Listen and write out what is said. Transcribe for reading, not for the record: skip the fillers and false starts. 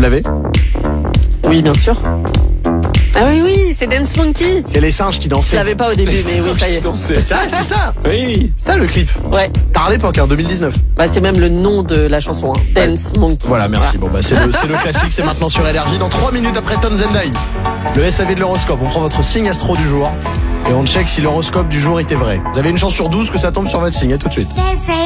l'avez? Oui, bien sûr. Ah oui, c'est Dance Monkey. C'est les singes qui Je dansaient. l'avais pas au début, mais oui, ça y est. C'est ça, c'était ça. Oui. C'est ça le clip. Ouais. Tard à l'époque, 2019. Bah, c'est même le nom de la chanson, hein. Dance Monkey. Voilà, merci. Bon, bah, c'est le classique, c'est maintenant sur LRJ. Dans 3 minutes après Tones and I, le SAV de l'horoscope. On prend votre signe astro du jour et on check si l'horoscope du jour était vrai. Vous avez une chance sur 12 que ça tombe sur votre signe. À tout de suite.